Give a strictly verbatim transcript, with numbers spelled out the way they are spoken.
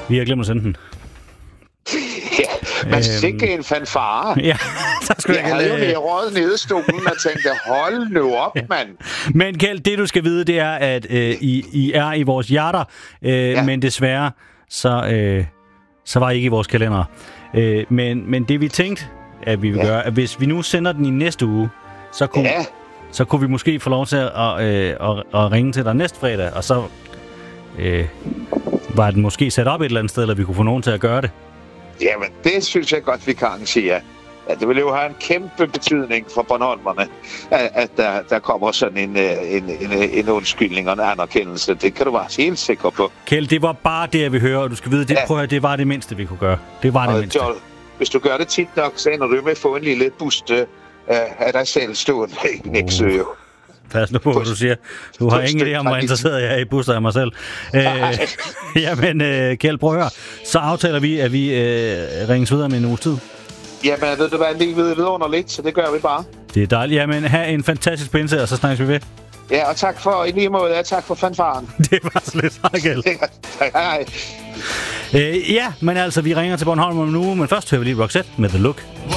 Vi har glemt at sende den. Ja, man sikke en fanfare. Ja, der skulle jeg havde jo lige røget nede i stolen og tænkte, hold nu op, mand. Men Kjeld, det du skal vide, det er, at øh, I, I er i vores hjerter, øh, ja. men desværre, så, øh, så var I ikke i vores kalender. Øh, men, men det vi tænkte, at vi vil ja. gøre, at hvis vi nu sender den i næste uge, så kunne, ja. så kunne vi måske få lov til at, øh, at, at ringe til dig næste fredag, og så øh, var den måske sat op et eller andet sted, eller vi kunne få nogen til at gøre det. Jamen, det synes jeg godt, vi kan arrangere. Ja, det vil jo have en kæmpe betydning for Bornholmerne, at, at der, der kommer sådan en, en, en, en undskyldning og en anerkendelse. Det kan du være helt sikker på. Kjeld, det var bare det, jeg vil høre, og du skal vide, det, ja. prøv at, det var det mindste, vi kunne gøre. Det var det og mindste. Jo, hvis du gør det tit nok, så ender du med at få en lille buste uh, af dig selv stående i Nexø. Uh. Pas nu på, hvad du siger. Du har ingen idé om, hvor interesseret jeg er i buster af mig selv. Øh, jamen, øh, Kjeld, prøv at høre. Så aftaler vi, at vi øh, ringes videre med en uges tid. Jamen, ved du hvad, det ved vidunderligt, så det gør vi bare. Det er dejligt. Jamen, have en fantastisk pinse, og så snakkes vi ved. Ja, og tak for, i lige måde, ja, tak for fanfaren. Det var så lidt. Hej, Kjeld. Hej. Øh, ja, men altså, vi ringer til Bornholm om en uge, men først hører vi lige Roxette med The Look.